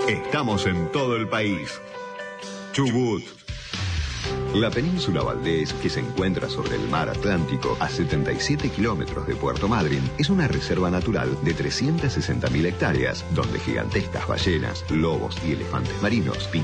Estamos en todo el país. Chubut. La península Valdés, que se encuentra sobre el mar Atlántico a 77 kilómetros de Puerto Madryn, es una reserva natural de 360.000 hectáreas, donde gigantescas ballenas, lobos y elefantes marinos